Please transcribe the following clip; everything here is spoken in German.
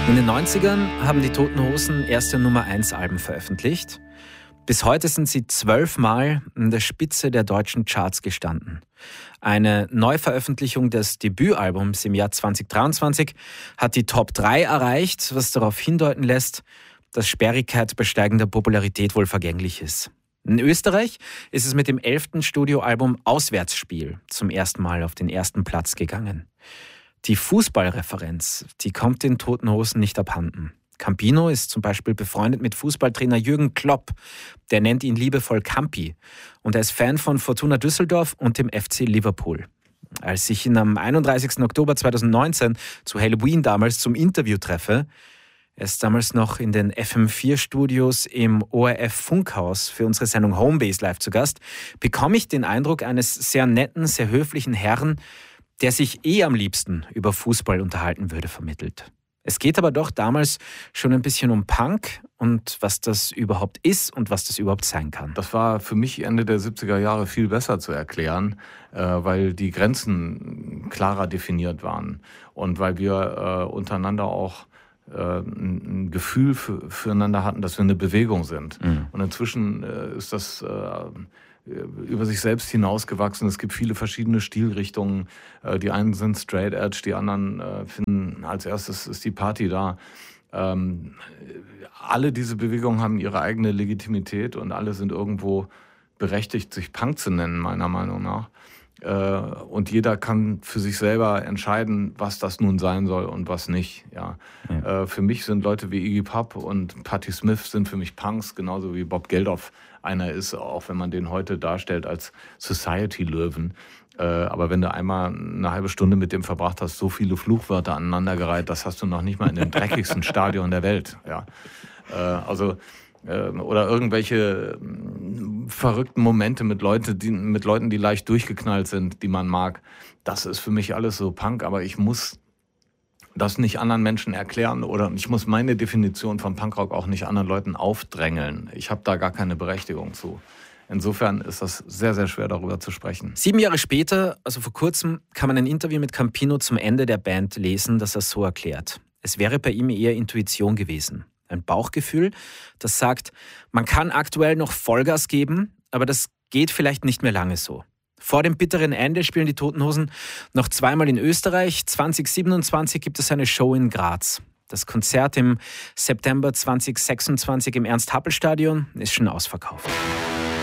In den 90ern haben die Toten Hosen erste Nummer-1-Alben veröffentlicht. Bis heute sind sie 12 Mal an der Spitze der deutschen Charts gestanden. Eine Neuveröffentlichung des Debütalbums im Jahr 2023 hat die Top 3 erreicht, was darauf hindeuten lässt, dass Sperrigkeit bei steigender Popularität wohl vergänglich ist. In Österreich ist es mit dem 11. Studioalbum Auswärtsspiel zum ersten Mal auf den ersten Platz gegangen. Die Fußballreferenz, die kommt den Toten Hosen nicht abhanden. Campino ist zum Beispiel befreundet mit Fußballtrainer Jürgen Klopp. Der nennt ihn liebevoll Campi. Und er ist Fan von Fortuna Düsseldorf und dem FC Liverpool. Als ich ihn am 31. Oktober 2019 zu Halloween damals zum Interview treffe, er ist damals noch in den FM4-Studios im ORF-Funkhaus für unsere Sendung Homebase live zu Gast, bekomme ich den Eindruck eines sehr netten, sehr höflichen Herrn, der sich am liebsten über Fußball unterhalten würde, vermittelt. Es geht aber doch damals schon ein bisschen um Punk und was das überhaupt ist und was das überhaupt sein kann. Das war für mich Ende der 70er Jahre viel besser zu erklären, weil die Grenzen klarer definiert waren und weil wir untereinander auch ein Gefühl füreinander hatten, dass wir eine Bewegung sind. Mhm. Und inzwischen ist das über sich selbst hinausgewachsen. Es gibt viele verschiedene Stilrichtungen. Die einen sind Straight Edge, die anderen finden, als erstes ist die Party da. Alle diese Bewegungen haben ihre eigene Legitimität und alle sind irgendwo berechtigt, sich Punk zu nennen, meiner Meinung nach. Und jeder kann für sich selber entscheiden, was das nun sein soll und was nicht. Ja. Für mich sind Leute wie Iggy Pop und Patti Smith sind für mich Punks, genauso wie Bob Geldof einer ist, auch wenn man den heute darstellt als Society-Löwen. Aber wenn du einmal eine halbe Stunde mit dem verbracht hast, so viele Fluchwörter aneinandergereiht, das hast du noch nicht mal in dem dreckigsten Stadion der Welt. Ja. Oder irgendwelche verrückten Momente mit Leuten, die leicht durchgeknallt sind, die man mag. Das ist für mich alles so Punk, aber ich muss das nicht anderen Menschen erklären oder ich muss meine Definition von Punkrock auch nicht anderen Leuten aufdrängeln. Ich habe da gar keine Berechtigung zu. Insofern ist das sehr, sehr schwer, darüber zu sprechen. 7 Jahre später, also vor kurzem, kann man ein Interview mit Campino zum Ende der Band lesen, das er so erklärt. Es wäre bei ihm eher Intuition gewesen. Ein Bauchgefühl, das sagt, man kann aktuell noch Vollgas geben, aber das geht vielleicht nicht mehr lange so. Vor dem bitteren Ende spielen die Toten Hosen noch 2-mal in Österreich. 2027 gibt es eine Show in Graz. Das Konzert im September 2026 im Ernst-Happel-Stadion ist schon ausverkauft.